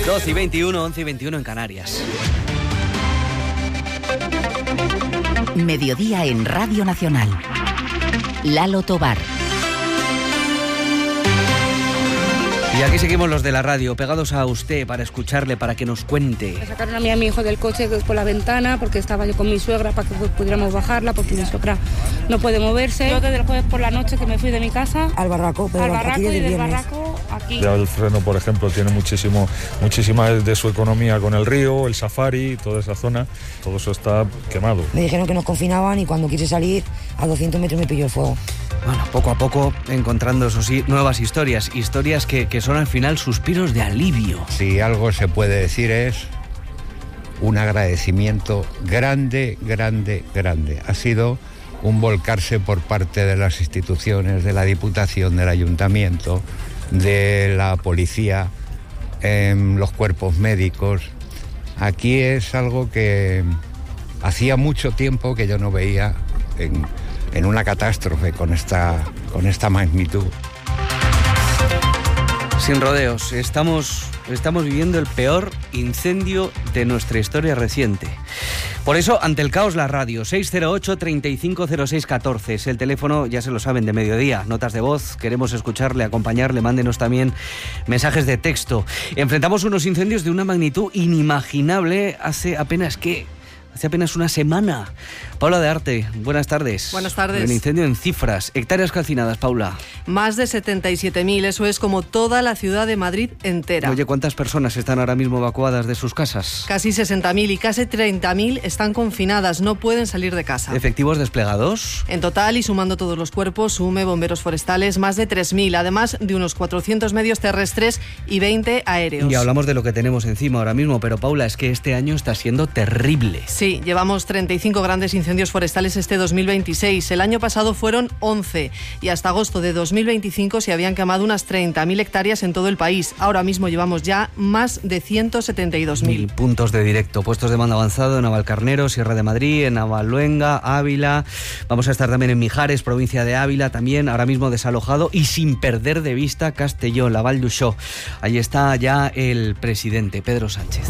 12:21, 11:21 en Canarias. Mediodía en Radio Nacional. Lalo Tobar. Y aquí seguimos los de la radio, pegados a usted para escucharle, para que nos cuente. Me sacaron a mí y a mi hijo del coche por la ventana porque estaba yo con mi suegra para que pudiéramos bajarla porque mi suegra no puede moverse. Yo desde el jueves por la noche que me fui de mi casa al barraco, pero al barraco y del viernes. Barraco aquí. Ya el freno, por ejemplo, tiene muchísima de su economía con el río, el safari, toda esa zona, todo eso está quemado. Me dijeron que nos confinaban y cuando quise salir a 200 metros me pilló el fuego. Bueno, poco a poco encontrando, eso sí, nuevas historias que son al final suspiros de alivio. Si algo se puede decir es un agradecimiento grande. Ha sido un volcarse por parte de las instituciones, de la Diputación, del Ayuntamiento, de la policía, los cuerpos médicos. Aquí es algo que hacía mucho tiempo que yo no veía en una catástrofe con esta magnitud. Sin rodeos, estamos viviendo el peor incendio de nuestra historia reciente. Por eso, ante el caos, la radio, 608-350614, es el teléfono, ya se lo saben, de mediodía. Notas de voz, queremos escucharle, acompañarle, mándenos también mensajes de texto. Enfrentamos unos incendios de una magnitud inimaginable hace apenas una semana. Paula de Arte, buenas tardes. Buenas tardes. El incendio en cifras, hectáreas calcinadas, Paula. Más de 77.000, eso es como toda la ciudad de Madrid entera. Oye, ¿cuántas personas están ahora mismo evacuadas de sus casas? Casi 60.000 y casi 30.000 están confinadas, no pueden salir de casa. ¿Efectivos desplegados? En total, y sumando todos los cuerpos, SUME, bomberos forestales, más de 3.000, además de unos 400 medios terrestres y 20 aéreos. Y hablamos de lo que tenemos encima ahora mismo, pero Paula, es que este año está siendo terrible. Sí, llevamos 35 grandes incendios forestales este 2026. El año pasado fueron 11 y hasta agosto de 2025 se habían quemado unas 30.000 hectáreas en todo el país. Ahora mismo llevamos ya más de 172.000. Puntos de directo, puestos de mando avanzado en Navalcarnero, Sierra de Madrid, en Navaluenga, Ávila. Vamos a estar también en Mijares, provincia de Ávila, también ahora mismo desalojado, y sin perder de vista Castelló, la Val d'Uixó. Ahí está ya el presidente, Pedro Sánchez.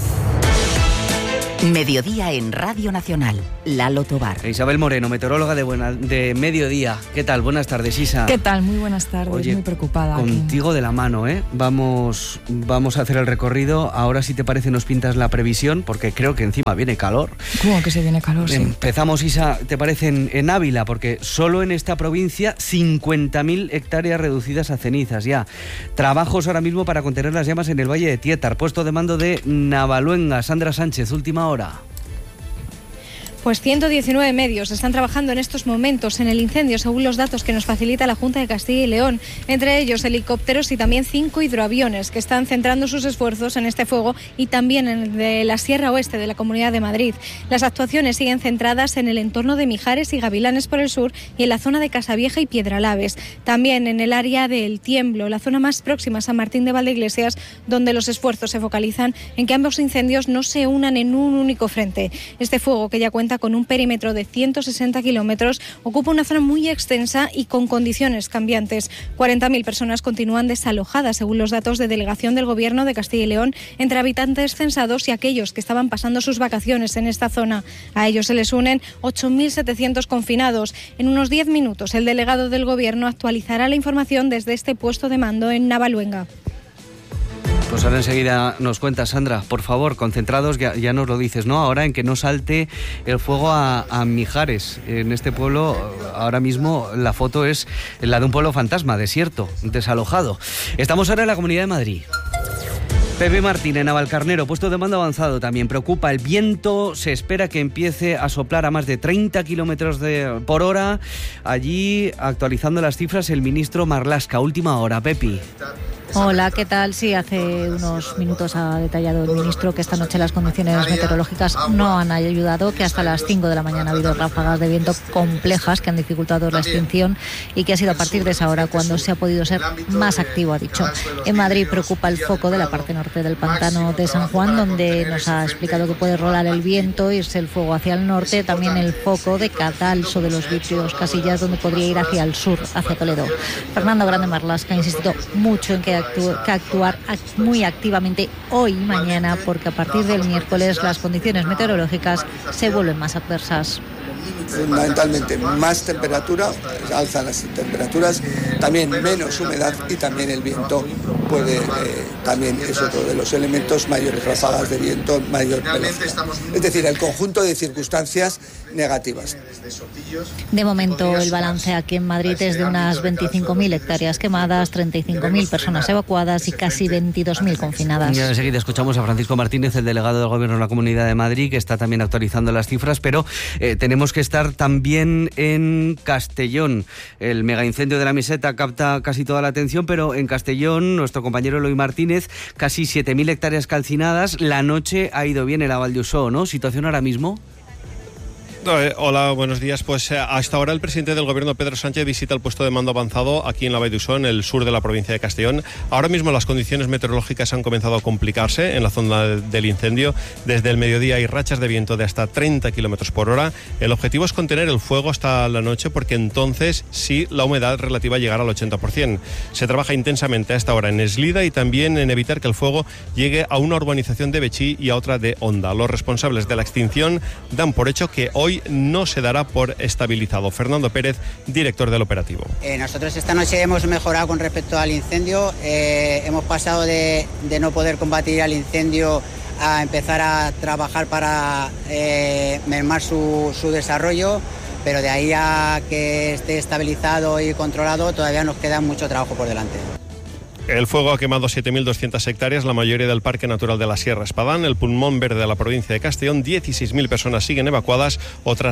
Mediodía en Radio Nacional. Lalo Tobar. Isabel Moreno, meteoróloga de Mediodía. ¿Qué tal? Buenas tardes, Isa. ¿Qué tal? Muy buenas tardes. Oye, muy preocupada. Contigo de la mano, ¿eh? Vamos a hacer el recorrido. Ahora, si te parece, nos pintas la previsión, porque creo que encima viene calor. ¿Cómo que se viene calor? Sí. Empezamos, Isa, ¿te parece en Ávila? Porque solo en esta provincia 50.000 hectáreas reducidas a cenizas ya. Trabajos ahora mismo para contener las llamas en el Valle de Tiétar. Puesto de mando de Navaluenga. Sandra Sánchez, última hora. Pues 119 medios están trabajando en estos momentos en el incendio, según los datos que nos facilita la Junta de Castilla y León. Entre ellos helicópteros y también 5 hidroaviones que están centrando sus esfuerzos en este fuego y también en el de la Sierra Oeste de la Comunidad de Madrid. Las actuaciones siguen centradas en el entorno de Mijares y Gavilanes por el sur y en la zona de Casavieja y Piedralaves. También en el área del Tiemblo, la zona más próxima a San Martín de Valdeiglesias, donde los esfuerzos se focalizan en que ambos incendios no se unan en un único frente. Este fuego, que ya cuenta con un perímetro de 160 kilómetros, ocupa una zona muy extensa y con condiciones cambiantes. 40.000 personas continúan desalojadas, según los datos de delegación del Gobierno de Castilla y León, entre habitantes censados y aquellos que estaban pasando sus vacaciones en esta zona. A ellos se les unen 8.700 confinados. En unos 10 minutos, el delegado del Gobierno actualizará la información desde este puesto de mando en Navaluenga. Pues ahora enseguida nos cuenta, Sandra, por favor, concentrados, ya nos lo dices, ¿no? Ahora en que no salte el fuego a Mijares. En este pueblo, ahora mismo, la foto es la de un pueblo fantasma, desierto, desalojado. Estamos ahora en la Comunidad de Madrid. Pepe Martín, en Navalcarnero, puesto de mando avanzado también. Preocupa el viento, se espera que empiece a soplar a más de 30 kilómetros por hora. Allí, actualizando las cifras, el ministro Marlaska. Última hora, Pepi. Hola, ¿qué tal? Sí, hace unos minutos ha detallado el ministro que esta noche las condiciones meteorológicas no han ayudado, que hasta las 5 de la mañana ha habido ráfagas de viento complejas que han dificultado la extinción y que ha sido a partir de esa hora cuando se ha podido ser más activo, ha dicho. En Madrid preocupa el foco de la parte norte del pantano de San Juan, donde nos ha explicado que puede rolar el viento, irse el fuego hacia el norte, también el foco de Cadalso de los Vítrios, Casillas, donde podría ir hacia el sur, hacia Toledo. Fernando Grande Marlaska ha insistido mucho en que que actuar muy activamente hoy y mañana, porque a partir del miércoles las condiciones meteorológicas se vuelven más adversas. Fundamentalmente más temperatura, alzan las temperaturas, también menos humedad y también el viento puede, también es otro de los elementos, mayores ráfagas de viento, mayor velocidad. Es decir, el conjunto de circunstancias negativas. De momento el balance aquí en Madrid es de unas 25.000 hectáreas quemadas, 35.000 personas evacuadas y casi 22.000 confinadas. Y enseguida escuchamos a Francisco Martínez, el delegado del Gobierno de la Comunidad de Madrid, que está también actualizando las cifras, pero tenemos que estar también en Castellón. El megaincendio de la Meseta capta casi toda la atención, pero en Castellón, nuestro compañero Eloy Martínez, casi 7.000 hectáreas calcinadas. La noche ha ido bien en la Vall d'Uixó, ¿no? ¿Situación ahora mismo? Hola, buenos días. Pues hasta ahora el presidente del Gobierno, Pedro Sánchez, visita el puesto de mando avanzado aquí en la Vall d'Uixó, en el sur de la provincia de Castellón. Ahora mismo las condiciones meteorológicas han comenzado a complicarse en la zona del incendio. Desde el mediodía hay rachas de viento de hasta 30 kilómetros por hora. El objetivo es contener el fuego hasta la noche, porque entonces sí la humedad relativa llegará al 80%. Se trabaja intensamente a esta hora en Eslida y también en evitar que el fuego llegue a una urbanización de Betxí y a otra de Onda. Los responsables de la extinción dan por hecho que hoy no se dará por estabilizado. Fernando Pérez, director del operativo. Nosotros esta noche hemos mejorado con respecto al incendio. Hemos pasado de no poder combatir al incendio a empezar a trabajar para mermar su desarrollo, pero de ahí a que esté estabilizado y controlado todavía nos queda mucho trabajo por delante. El fuego ha quemado 7.200 hectáreas, la mayoría del Parque Natural de la Sierra Espadán, el pulmón verde de la provincia de Castellón. 16.000 personas siguen evacuadas, otras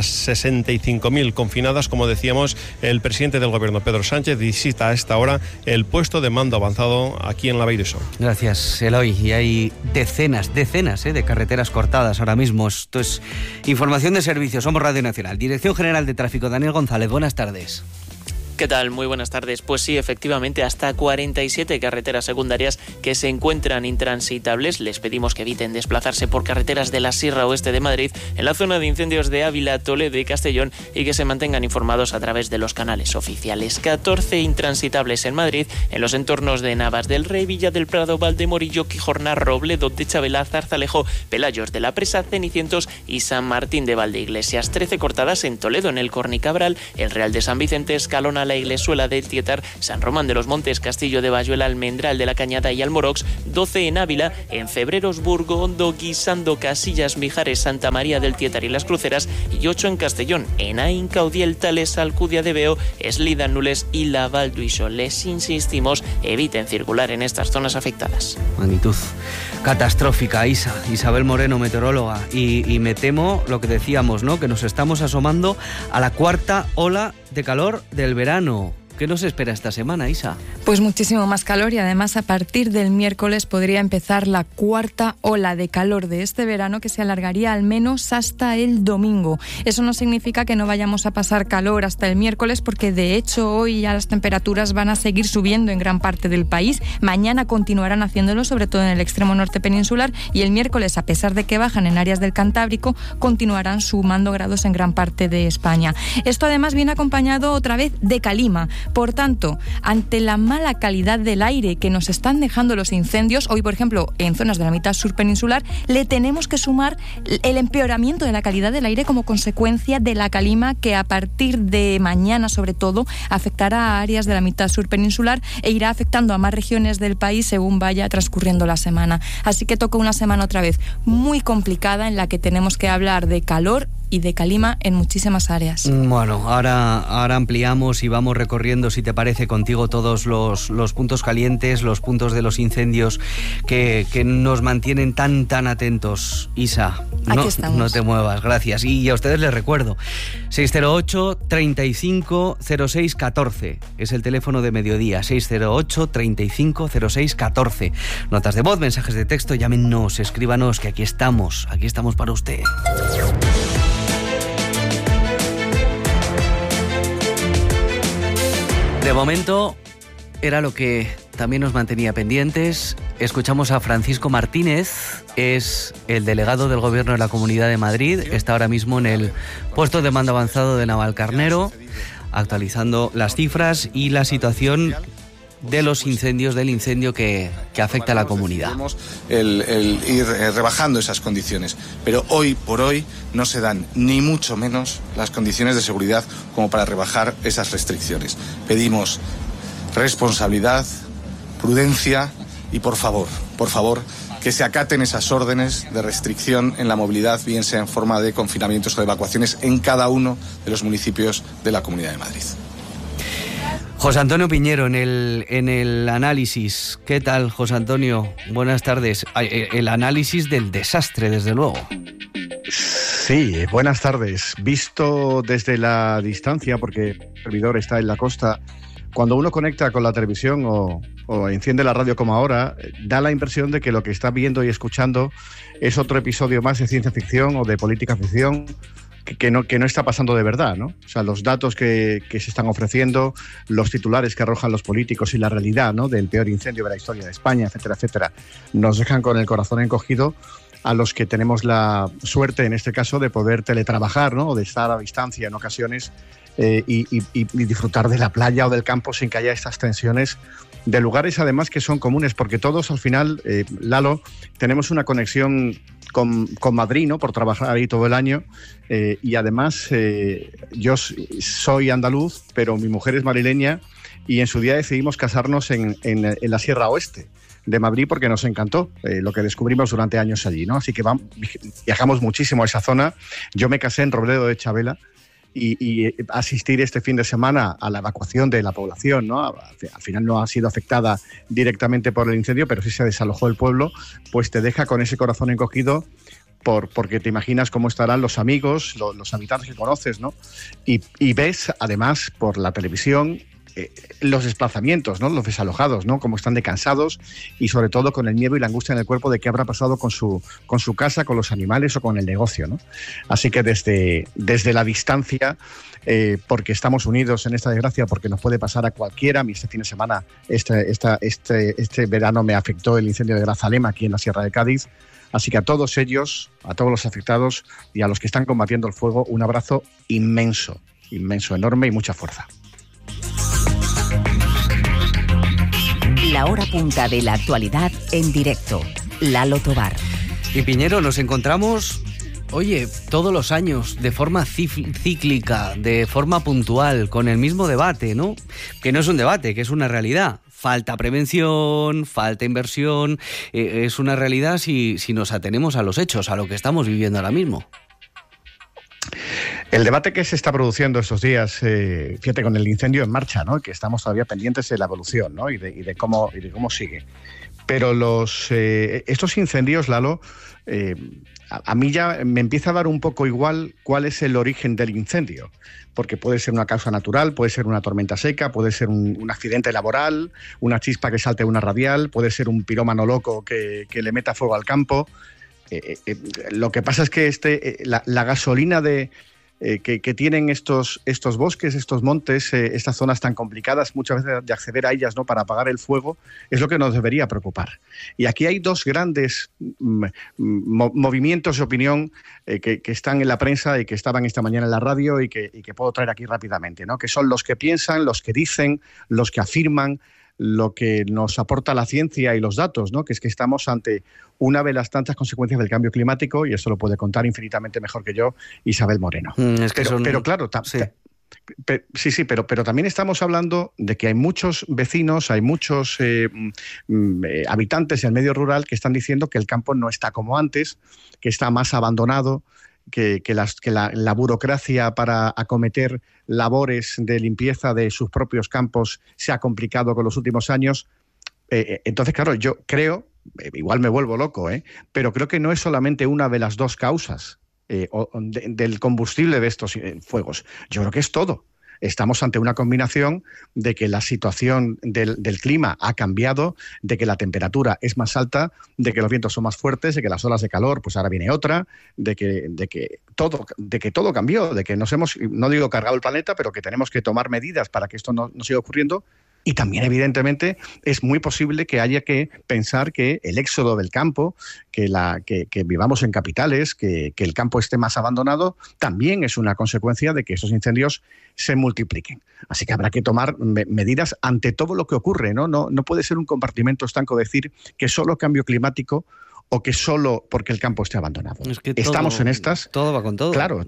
65.000 confinadas. Como decíamos, el presidente del Gobierno, Pedro Sánchez, visita a esta hora el puesto de mando avanzado aquí en la Vall d'Uixó. Gracias, Eloy. Y hay decenas de carreteras cortadas ahora mismo. Esto es información de servicio. Somos Radio Nacional. Dirección General de Tráfico, Daniel González. Buenas tardes. ¿Qué tal? Muy buenas tardes. Pues sí, efectivamente, hasta 47 carreteras secundarias que se encuentran intransitables. Les pedimos que eviten desplazarse por carreteras de la Sierra Oeste de Madrid, en la zona de incendios de Ávila, Toledo y Castellón, y que se mantengan informados a través de los canales oficiales. 14 intransitables en Madrid, en los entornos de Navas del Rey, Villa del Prado, Valdemorillo, Quijorna, Robledo de Chabela, Zarzalejo, Pelayos de la Presa, Cenicientos y San Martín de Valdeiglesias. 13 cortadas en Toledo, en el Cornicabral, el Real de San Vicente, Escalona, la Iglesuela del Tietar, San Román de los Montes, Castillo de Bayuela, Almendral de la Cañada y Almorox. 12 en Ávila, en Febreros, Burgo, Hondo, Guisando, Casillas, Mijares, Santa María del Tietar y Las Cruceras, y 8 en Castellón, en Ain, Caudiel, Tales, Alcudia de Veo, Eslida, Nules y la Vall d'Uixó. Les insistimos, eviten circular en estas zonas afectadas. Magnitud catastrófica, Isabel Moreno, meteoróloga, y me temo lo que decíamos, ¿no? Que nos estamos asomando a la cuarta ola de calor del verano. ¿Qué nos espera esta semana, Isa? Pues muchísimo más calor, y además a partir del miércoles podría empezar la cuarta ola de calor de este verano, que se alargaría al menos hasta el domingo. Eso no significa que no vayamos a pasar calor hasta el miércoles, porque de hecho hoy ya las temperaturas van a seguir subiendo en gran parte del país. Mañana continuarán haciéndolo, sobre todo en el extremo norte peninsular, y el miércoles, a pesar de que bajan en áreas del Cantábrico, continuarán sumando grados en gran parte de España. Esto además viene acompañado otra vez de calima. Por tanto, ante la mala calidad del aire que nos están dejando los incendios, hoy por ejemplo en zonas de la mitad sur peninsular, le tenemos que sumar el empeoramiento de la calidad del aire como consecuencia de la calima, que a partir de mañana sobre todo afectará a áreas de la mitad sur peninsular e irá afectando a más regiones del país según vaya transcurriendo la semana. Así que toca una semana otra vez muy complicada, en la que tenemos que hablar de calor y de calima en muchísimas áreas. Bueno, ahora ampliamos y vamos recorriendo, si te parece, contigo todos los puntos calientes, los puntos de los incendios que nos mantienen tan atentos. Isa, no te muevas, gracias. Y a ustedes les recuerdo, 608 35 06 14 es el teléfono de mediodía, 608 35 06 14. Notas de voz, mensajes de texto, llámenos, escríbanos, que aquí estamos para usted. De momento era lo que también nos mantenía pendientes. Escuchamos a Francisco Martínez, es el delegado del Gobierno de la Comunidad de Madrid, está ahora mismo en el puesto de mando avanzado de Navalcarnero, actualizando las cifras y la situación de los incendios, del incendio que afecta a la comunidad. El ir rebajando esas condiciones, pero hoy por hoy no se dan ni mucho menos las condiciones de seguridad como para rebajar esas restricciones. Pedimos responsabilidad, prudencia y por favor, que se acaten esas órdenes de restricción en la movilidad, bien sea en forma de confinamientos o de evacuaciones en cada uno de los municipios de la Comunidad de Madrid. José Antonio Piñero, en el análisis. ¿Qué tal, José Antonio? Buenas tardes. El análisis del desastre, desde luego. Sí, buenas tardes. Visto desde la distancia, porque el servidor está en la costa, cuando uno conecta con la televisión o enciende la radio como ahora, da la impresión de que lo que está viendo y escuchando es otro episodio más de ciencia ficción o de política ficción que no está pasando de verdad, ¿no? O sea, los datos que se están ofreciendo, los titulares que arrojan los políticos y la realidad, ¿no?, del peor incendio de la historia de España, etcétera, etcétera, nos dejan con el corazón encogido a los que tenemos la suerte, en este caso, de poder teletrabajar, ¿no?, o de estar a distancia en ocasiones y disfrutar de la playa o del campo sin que haya estas tensiones de lugares, además, que son comunes, porque todos al final, Lalo, tenemos una conexión con Madrid, ¿no?, por trabajar ahí todo el año, y además yo soy andaluz, pero mi mujer es madrileña y en su día decidimos casarnos en la Sierra Oeste de Madrid porque nos encantó lo que descubrimos durante años allí, ¿no? Así que viajamos muchísimo a esa zona. Yo me casé en Robledo de Chabela y asistir este fin de semana a la evacuación de la población, ¿no? Al final no ha sido afectada directamente por el incendio, pero sí se desalojó el pueblo, pues te deja con ese corazón encogido porque te imaginas cómo estarán los amigos, los habitantes que conoces, ¿no? Y ves, además, por la televisión, los desplazamientos, ¿no?, los desalojados, ¿no?, cómo están de cansados y sobre todo con el miedo y la angustia en el cuerpo de qué habrá pasado con su casa, con los animales o con el negocio, ¿no? Así que desde la distancia, porque estamos unidos en esta desgracia, porque nos puede pasar a cualquiera. A mí este fin de semana, este verano me afectó el incendio de Grazalema aquí en la Sierra de Cádiz. Así que a todos ellos, a todos los afectados y a los que están combatiendo el fuego, un abrazo inmenso, enorme y mucha fuerza. La hora punta de la actualidad en directo. Lalo Tobar. Y Piñero, nos encontramos, oye, todos los años, de forma cíclica, de forma puntual, con el mismo debate, ¿no? Que no es un debate, que es una realidad. Falta prevención, falta inversión, es una realidad si nos atenemos a los hechos, a lo que estamos viviendo ahora mismo. El debate que se está produciendo estos días, fíjate, con el incendio en marcha, ¿no?, que estamos todavía pendientes de la evolución, ¿no?, y de cómo sigue. Pero estos incendios, Lalo, a mí ya me empieza a dar un poco igual cuál es el origen del incendio, porque puede ser una causa natural, puede ser una tormenta seca, puede ser un accidente laboral, una chispa que salte de una radial, puede ser un pirómano loco que le meta fuego al campo. Lo que pasa es que la gasolina que tienen estos bosques, estos montes, estas zonas tan complicadas muchas veces de acceder a ellas, ¿no?, para apagar el fuego, es lo que nos debería preocupar. Y aquí hay dos grandes movimientos de opinión que están en la prensa y que estaban esta mañana en la radio y que puedo traer aquí rápidamente, ¿no?, que son los que piensan, los que dicen, los que afirman, lo que nos aporta la ciencia y los datos, ¿no?, que es que estamos ante una de las tantas consecuencias del cambio climático, y eso lo puede contar infinitamente mejor que yo Isabel Moreno. Pero claro, pero también estamos hablando de que hay muchos vecinos, hay muchos habitantes del medio rural que están diciendo que el campo no está como antes, que está más abandonado, que la burocracia para acometer labores de limpieza de sus propios campos se ha complicado con los últimos años. Entonces, claro, yo creo, igual me vuelvo loco, pero creo que no es solamente una de las dos causas del combustible de estos fuegos. Yo creo que es todo. Estamos ante una combinación de que la situación del clima ha cambiado, de que la temperatura es más alta, de que los vientos son más fuertes, de que las olas de calor, pues ahora viene otra, de que todo cambió, de que nos hemos, no digo cargado el planeta, pero que tenemos que tomar medidas para que esto no siga ocurriendo. Y también, evidentemente, es muy posible que haya que pensar que el éxodo del campo, que vivamos en capitales, que el campo esté más abandonado, también es una consecuencia de que esos incendios se multipliquen. Así que habrá que tomar medidas ante todo lo que ocurre, ¿no? No puede ser un compartimento estanco decir que solo cambio climático o que solo porque el campo esté abandonado. Es que estamos en estas. Todo va con todo. Claro,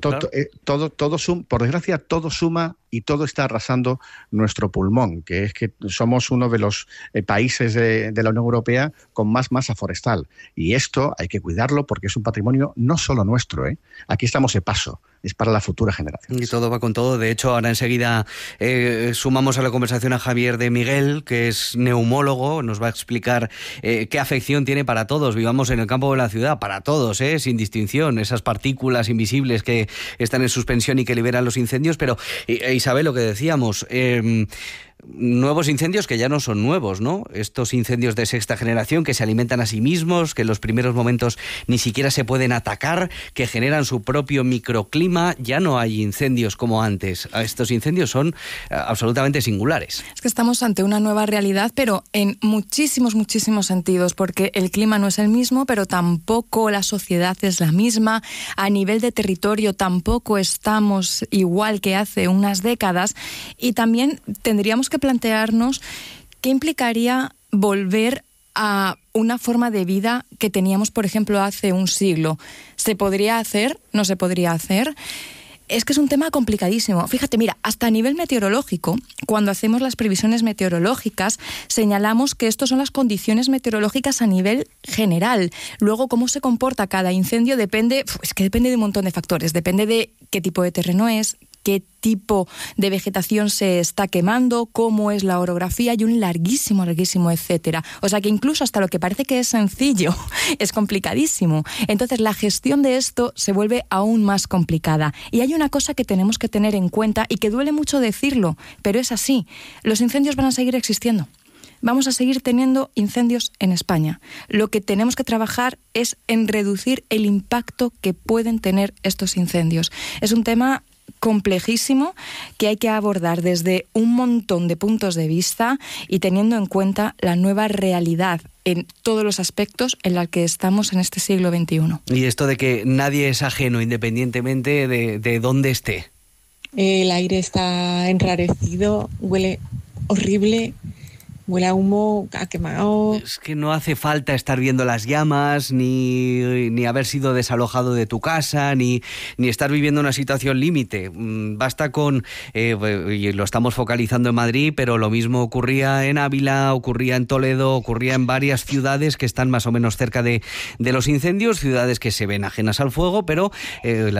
por desgracia, todo suma y todo está arrasando nuestro pulmón, que es que somos uno de los países de la Unión Europea con más masa forestal. Y esto hay que cuidarlo porque es un patrimonio no solo nuestro, Aquí estamos de paso, es para la futura generación. Y todo va con todo. De hecho, ahora enseguida sumamos a la conversación a Javier de Miguel, que es neumólogo, nos va a explicar qué afección tiene para todos. Vivamos en el campo de la ciudad, para todos, sin distinción, esas partículas invisibles que están en suspensión y que liberan los incendios, pero Isabel, lo que decíamos, nuevos incendios que ya no son nuevos, ¿no? Estos incendios de sexta generación que se alimentan a sí mismos, que en los primeros momentos ni siquiera se pueden atacar, que generan su propio microclima. Ya no hay incendios como antes. Estos incendios son absolutamente singulares. Es que estamos ante una nueva realidad, pero en muchísimos sentidos, porque el clima no es el mismo, pero tampoco la sociedad es la misma. A nivel de territorio tampoco estamos igual que hace unas décadas, y también tendríamos que plantearnos qué implicaría volver a una forma de vida que teníamos, por ejemplo, hace un siglo. ¿Se podría hacer? ¿No se podría hacer? Es que es un tema complicadísimo. Fíjate, mira, hasta a nivel meteorológico, cuando hacemos las previsiones meteorológicas, señalamos que estas son las condiciones meteorológicas a nivel general. Luego, cómo se comporta cada incendio depende de un montón de factores. Depende de qué tipo de terreno es, qué tipo de vegetación se está quemando, cómo es la orografía y un larguísimo etcétera. O sea que incluso hasta lo que parece que es sencillo es complicadísimo. Entonces la gestión de esto se vuelve aún más complicada. Y hay una cosa que tenemos que tener en cuenta y que duele mucho decirlo, pero es así. Los incendios van a seguir existiendo. Vamos a seguir teniendo incendios en España. Lo que tenemos que trabajar es en reducir el impacto que pueden tener estos incendios. Es un tema complejísimo que hay que abordar desde un montón de puntos de vista y teniendo en cuenta la nueva realidad en todos los aspectos en la que estamos en este siglo XXI. Y esto de que nadie es ajeno independientemente de dónde esté. El aire está enrarecido, huele horrible. Huele a humo, a quemado. Es que no hace falta estar viendo las llamas, ni haber sido desalojado de tu casa, ni estar viviendo una situación límite. Basta con, y lo estamos focalizando en Madrid, pero lo mismo ocurría en Ávila, ocurría en Toledo, ocurría en varias ciudades que están más o menos cerca de los incendios, ciudades que se ven ajenas al fuego, pero